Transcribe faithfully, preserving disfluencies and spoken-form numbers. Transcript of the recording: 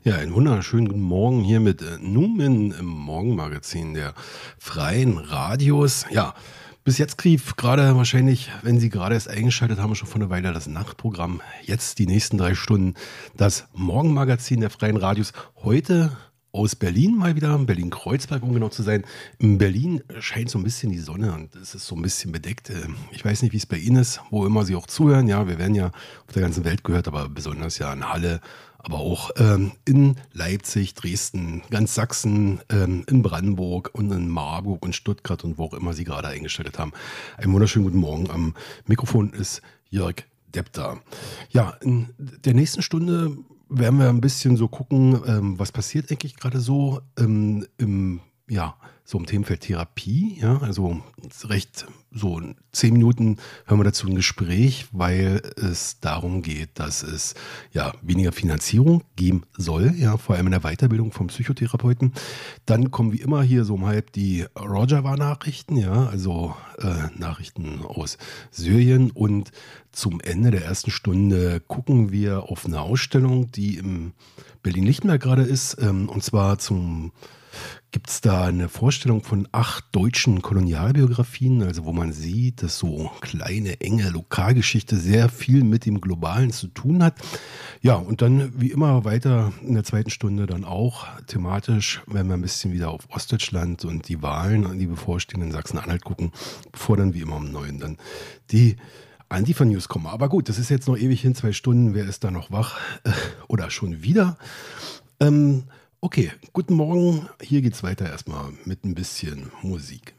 Ja, einen wunderschönen guten Morgen hier mit äh, Numen im Morgenmagazin der Freien Radios. Ja, bis jetzt lief gerade wahrscheinlich, wenn Sie gerade erst eingeschaltet haben, schon vor einer Weile das Nachtprogramm. Jetzt die nächsten drei Stunden das Morgenmagazin der Freien Radios. Heute aus Berlin mal wieder, Berlin-Kreuzberg, um genau zu sein. In Berlin scheint so ein bisschen die Sonne und es ist so ein bisschen bedeckt. Äh, Ich weiß nicht, wie es bei Ihnen ist, wo immer Sie auch zuhören. Ja, wir werden ja auf der ganzen Welt gehört, aber besonders ja in Halle, aber auch ähm, in Leipzig, Dresden, ganz Sachsen, ähm, in Brandenburg und in Marburg und Stuttgart und wo auch immer Sie gerade eingeschaltet haben. Einen wunderschönen guten Morgen. Am Mikrofon ist Jörg Depp da. Ja, in der nächsten Stunde werden wir ein bisschen so gucken, ähm, was passiert eigentlich gerade so ähm, im, ja, so im Themenfeld Therapie. Ja, also recht so in zehn Minuten hören wir dazu ein Gespräch, weil es darum geht, dass es ja weniger Finanzierung geben soll, ja, vor allem in der Weiterbildung vom Psychotherapeuten. Dann kommen wie immer hier so um halb die Rojava-Nachrichten, ja, also äh, Nachrichten aus Syrien, und zum Ende der ersten Stunde gucken wir auf eine Ausstellung, die im Berlin-Lichtenberg gerade ist, ähm, und zwar zum gibt es da eine Vorstellung von acht deutschen Kolonialbiografien, also wo man sieht, dass so kleine, enge Lokalgeschichte sehr viel mit dem Globalen zu tun hat. Ja, und dann wie immer weiter in der zweiten Stunde dann auch thematisch, wenn wir ein bisschen wieder auf Ostdeutschland und die Wahlen an die bevorstehenden in Sachsen-Anhalt gucken, bevor dann wie immer um neun dann die Antifa-News kommen. Aber gut, das ist jetzt noch ewig hin, zwei Stunden, wer ist da noch wach? Äh, oder schon wieder? Ähm, Okay, guten Morgen. Hier geht's weiter erstmal mit ein bisschen Musik.